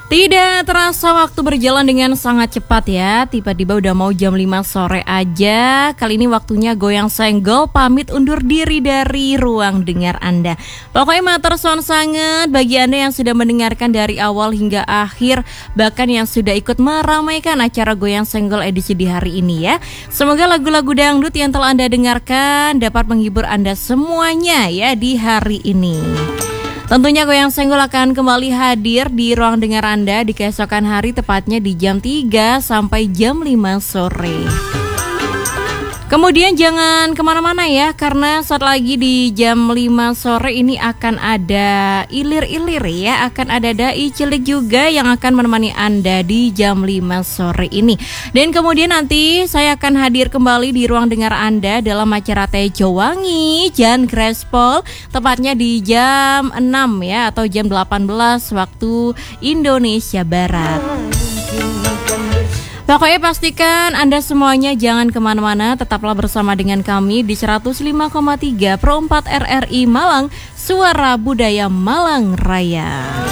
Tidak terasa waktu berjalan dengan sangat cepat ya. Tiba-tiba udah mau jam 5 sore aja. Kali ini waktunya Goyang Senggol pamit undur diri dari ruang dengar Anda. Pokoknya matur suwun sanget bagi Anda yang sudah mendengarkan dari awal hingga akhir, bahkan yang sudah ikut meramaikan acara Goyang Senggol edisi di hari ini ya. Semoga lagu-lagu dangdut yang telah Anda dengarkan dapat menghibur Anda semuanya ya di hari ini. Tentunya Goyang Senggol akan kembali hadir di ruang dengar Anda di keesokan hari, tepatnya di jam 3 sampai jam 5 sore. Kemudian jangan kemana-mana ya, karena saat lagi di jam 5 sore ini akan ada ilir-ilir ya. Akan ada dai cilik juga yang akan menemani Anda di jam 5 sore ini. Dan kemudian nanti saya akan hadir kembali di ruang dengar Anda dalam acara Tejo Wangi Jan Grespol, tepatnya di jam 6 ya, atau jam 18 waktu Indonesia Barat. Pokoknya pastikan Anda semuanya jangan kemana-mana, tetaplah bersama dengan kami di 105,3 Pro 4 RRI Malang, Suara Budaya Malang Raya.